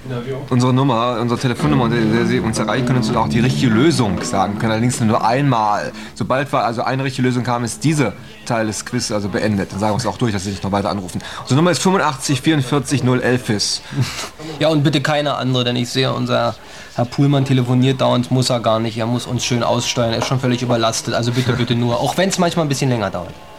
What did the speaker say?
unsere Nummer, unsere Telefonnummer, unter der Sie uns erreichen können, und auch die richtige Lösung sagen können. Allerdings nur einmal. Sobald wir also eine richtige Lösung haben, ist dieser Teil des Quiz also beendet. Dann sagen wir uns auch durch, dass Sie sich noch weiter anrufen. Unsere Nummer ist 85 44 011 ist. Ja, und bitte keine andere, denn ich sehe, unser Herr Puhlmann telefoniert dauernd, muss er gar nicht. Er muss uns schön aussteuern, er ist schon völlig überlastet. Also bitte, bitte nur, auch wenn es manchmal ein bisschen länger dauert.